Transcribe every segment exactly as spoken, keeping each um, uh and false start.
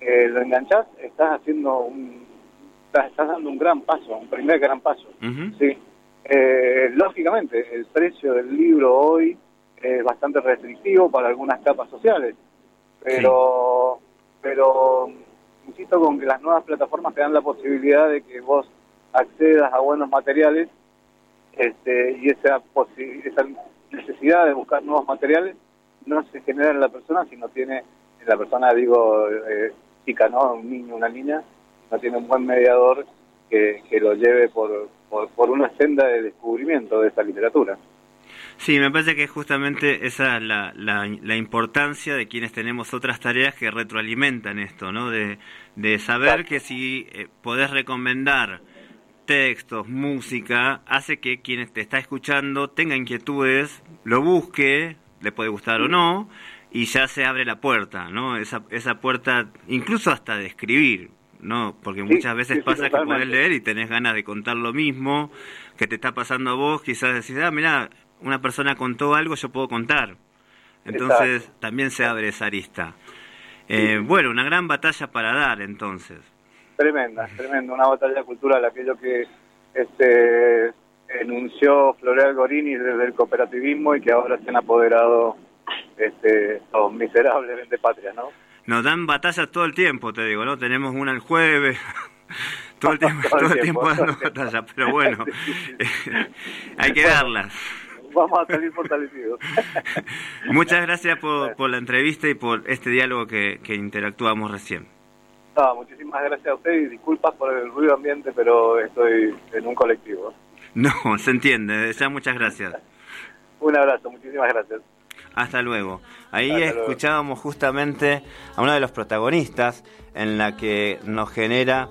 eh, lo enganchás, estás haciendo un, estás, estás dando un gran paso, un primer gran paso. Uh-huh. Sí. Eh, lógicamente, el precio del libro hoy es bastante restrictivo para algunas capas sociales, pero, sí. pero insisto con que las nuevas plataformas te dan la posibilidad de que vos accedas a buenos materiales, este, y esa, posi- esa necesidad de buscar nuevos materiales no se genera en la persona, sino tiene, en la persona digo, eh, chica, ¿no? Un niño, una niña, no tiene un buen mediador que, que lo lleve por, por, por una senda de descubrimiento de esa literatura. Sí, me parece que justamente esa es la, la, la importancia de quienes tenemos otras tareas que retroalimentan esto, ¿no? De, de saber Exacto. que si eh, podés recomendar textos, música, hace que quien te está escuchando tenga inquietudes, lo busque, le puede gustar sí. o no, y ya se abre la puerta, ¿no? Esa, esa puerta, incluso hasta de escribir, ¿no? Porque sí, muchas veces sí, pasa sí, que podés leer y tenés ganas de contar lo mismo que te está pasando a vos, quizás decís, ah, mirá, una persona contó algo, yo puedo contar. Entonces Exacto. también se abre esa arista. Eh, sí. Bueno, una gran batalla para dar, entonces. Tremenda, tremenda, una batalla cultural, aquello que este enunció Floreal Gorini desde el cooperativismo y que ahora se han apoderado este, los miserables vendepatrias, ¿no? Nos dan batallas todo el tiempo, te digo, ¿no? Tenemos una el jueves, todo el tiempo, todo el tiempo, todo el tiempo dando batallas, pero bueno, sí, sí. hay que darlas. Vamos a salir fortalecidos. Muchas gracias por, por la entrevista y por este diálogo que, que interactuamos recién. No, muchísimas gracias a usted y disculpas por el ruido ambiente, pero estoy en un colectivo. No, se entiende. Ya muchas gracias. Un abrazo, muchísimas gracias. Hasta luego. Ahí Hasta escuchábamos luego. justamente a uno de los protagonistas en la que nos genera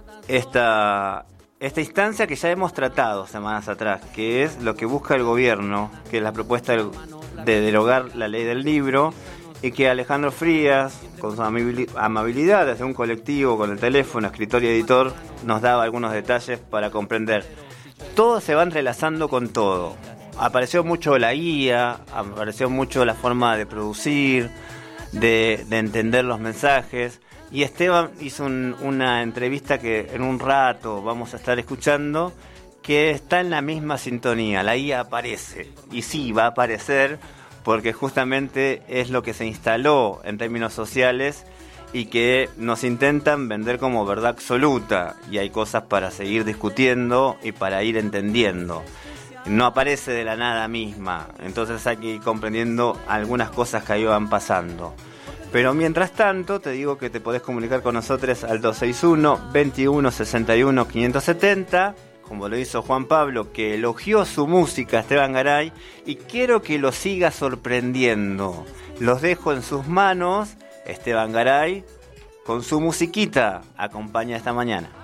esta, esta instancia que ya hemos tratado semanas atrás, que es lo que busca el gobierno, que es la propuesta de derogar la ley del libro, y que Alejandro Frías, con su amabilidad desde un colectivo, con el teléfono, escritor y editor, nos daba algunos detalles para comprender. Todo se va entrelazando con todo. Apareció mucho la guía, apareció mucho la forma de producir, de, de entender los mensajes, y Esteban hizo un, una entrevista que en un rato vamos a estar escuchando, que está en la misma sintonía. La guía aparece, y sí, va a aparecer, porque justamente es lo que se instaló en términos sociales y que nos intentan vender como verdad absoluta, y hay cosas para seguir discutiendo y para ir entendiendo. No aparece de la nada misma, entonces hay que ir comprendiendo algunas cosas que ahí van pasando. Pero mientras tanto, te digo que te podés comunicar con nosotros al dos seis uno, veintiuno, sesenta y uno, quinientos setenta, como lo hizo Juan Pablo, que elogió su música, Esteban Garay, y quiero que lo siga sorprendiendo. Los dejo en sus manos, Esteban Garay, con su musiquita, acompaña esta mañana.